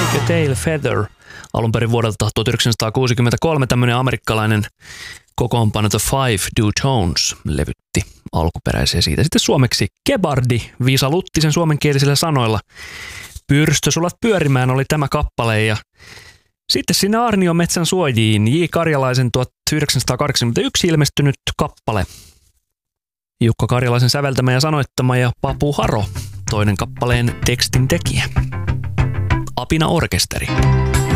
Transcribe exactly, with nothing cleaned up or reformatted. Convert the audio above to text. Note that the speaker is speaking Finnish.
Shake a Tail Feather. Alun perin vuodelta tuhatyhdeksänsataakuusikymmentäkolme tämmöinen amerikkalainen kokoonpano The Five Do Tones levytti alkuperäisiä siitä. Sitten suomeksi Kebardi, Viisa Luttisen suomenkielisillä sanoilla. Pyrstö sulat pyörimään oli tämä kappale ja sitten sinne Aarnion metsän suojiin J. Karjalaisen tuhatyhdeksänsataakahdeksankymmentäyksi ilmestynyt kappale. Jukka Karjalaisen säveltämä ja sanoittama ja Papu Haro, toinen kappaleen tekstin tekijä. Apina Orkesteri.